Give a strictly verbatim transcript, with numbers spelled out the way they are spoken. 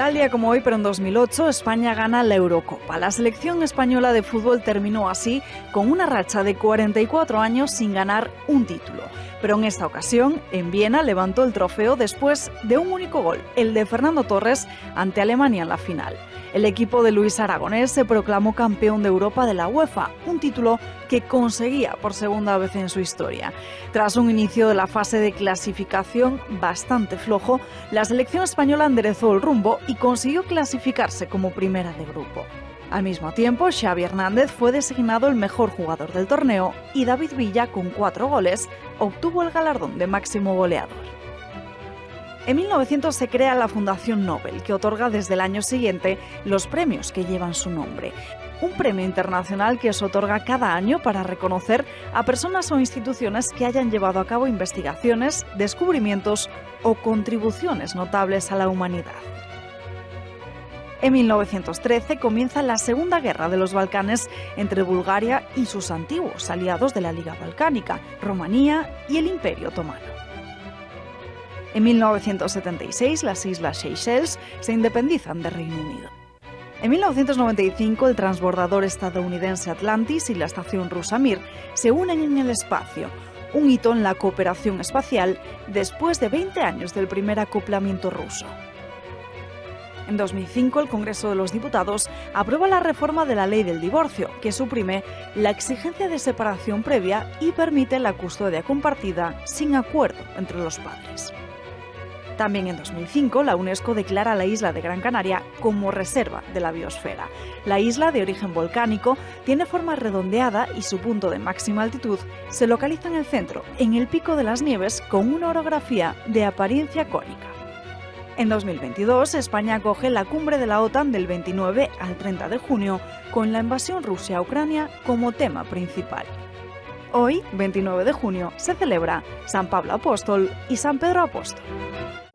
Tal día como hoy, pero en dos mil ocho, España gana la Eurocopa. La selección española de fútbol terminó así con una racha de cuarenta y cuatro años sin ganar un título. Pero en esta ocasión, en Viena, levantó el trofeo después de un único gol, el de Fernando Torres ante Alemania en la final. El equipo de Luis Aragonés se proclamó campeón de Europa de la UEFA, un título que conseguía por segunda vez en su historia. Tras un inicio de la fase de clasificación bastante flojo, la selección española enderezó el rumbo y consiguió clasificarse como primera de grupo. Al mismo tiempo, Xavi Hernández fue designado el mejor jugador del torneo y David Villa, con cuatro goles, obtuvo el galardón de máximo goleador. En mil novecientos se crea la Fundación Nobel, que otorga desde el año siguiente los premios que llevan su nombre. Un premio internacional que se otorga cada año para reconocer a personas o instituciones que hayan llevado a cabo investigaciones, descubrimientos o contribuciones notables a la humanidad. En mil novecientos trece comienza la Segunda Guerra de los Balcanes entre Bulgaria y sus antiguos aliados de la Liga Balcánica, Rumanía y el Imperio Otomano. En mil novecientos setenta y seis, las Islas Seychelles se independizan del Reino Unido. En mil novecientos noventa y cinco, el transbordador estadounidense Atlantis y la estación rusa Mir se unen en el espacio, un hito en la cooperación espacial después de veinte años del primer acoplamiento ruso. En dos mil cinco, el Congreso de los Diputados aprueba la reforma de la Ley del Divorcio, que suprime la exigencia de separación previa y permite la custodia compartida sin acuerdo entre los padres. También en dos mil cinco, la UNESCO declara la isla de Gran Canaria como reserva de la biosfera. La isla, de origen volcánico, tiene forma redondeada y su punto de máxima altitud se localiza en el centro, en el Pico de las Nieves, con una orografía de apariencia cónica. En dos mil veintidós, España acoge la cumbre de la OTAN del veintinueve al treinta de junio, con la invasión Rusia a Ucrania como tema principal. Hoy, veintinueve de junio, se celebra San Pablo Apóstol y San Pedro Apóstol.